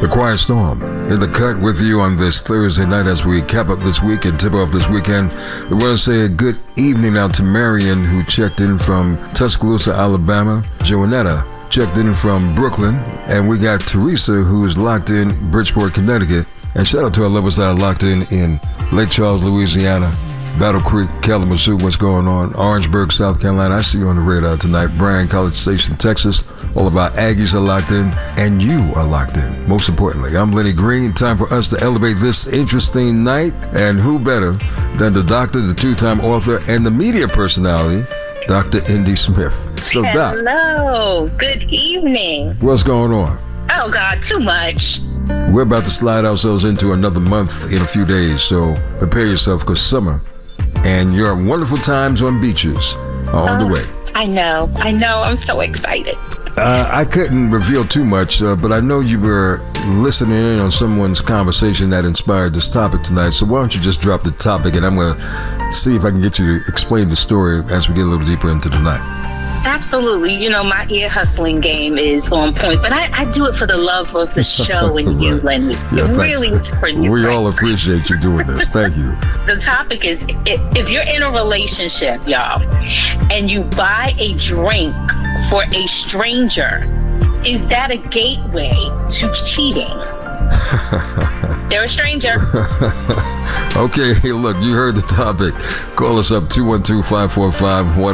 The Quiet Storm in the cut with you on this Thursday night as we cap up this week and tip off this weekend. We want to say a good evening out to Marion, who checked in from Tuscaloosa, Alabama. Joannetta checked in from Brooklyn. And we got Teresa, who's locked in Bridgeport, Connecticut. And shout out to our lovers that are locked in Lake Charles, Louisiana. Battle Creek, Kalamazoo, what's going on? Orangeburg, South Carolina, I see you on the radar tonight. Bryan, College Station, Texas. All of our Aggies are locked in, and you are locked in. Most importantly, I'm Lenny Green. Time for us to elevate this interesting night. And who better than the doctor, the two-time author, and the media personality, Dr. Indy Smith. So, Doc. Hello. Good evening. What's going on? Oh, God, too much. We're about to slide ourselves into another month in a few days, so prepare yourself, because summer and your wonderful times on beaches are on the way. I know. I'm so excited. I couldn't reveal too much, but I know you were listening in on someone's conversation that inspired this topic tonight. So why don't you just drop the topic, and I'm going to see if I can get you to explain the story as we get a little deeper into the night. Absolutely. You know, my ear hustling game is on point, but I do it for the love of the show and you, Lenny. Yeah, really, it's for you. We all appreciate you doing this. Thank you. The topic is, if you're in a relationship, y'all, and you buy a drink for a stranger, is that a gateway to cheating? They're a stranger. Okay, look, you heard the topic. Call us up 212-545-1